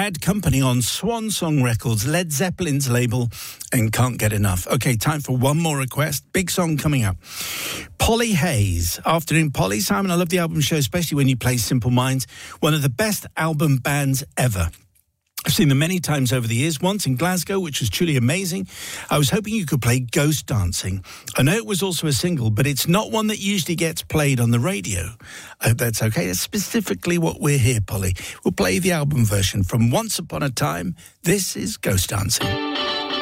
Bad Company on Swan Song Records, Led Zeppelin's label, and Can't Get Enough. Okay, time for one more request. Big song coming up. Polly Hayes. Afternoon, Polly. Simon, I love the album show, especially when you play Simple Minds. One of the best album bands ever. I've seen them many times over the years, once in Glasgow, which was truly amazing. I was hoping you could play Ghost Dancing. I know it was also a single, but it's not one that usually gets played on the radio. I hope that's okay. That's specifically what we're here, Polly. We'll play the album version from Once Upon a Time. This is Ghost Dancing.